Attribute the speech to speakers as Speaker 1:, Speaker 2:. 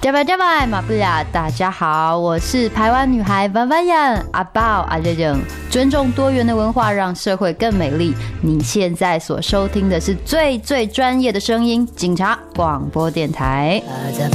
Speaker 1: 加拜加拜马布亚，大家好，我是台湾女孩万万样阿宝阿热热，尊重多元的文化，让社会更美丽。你现在所收听的是最专业的声音，警察广播电台。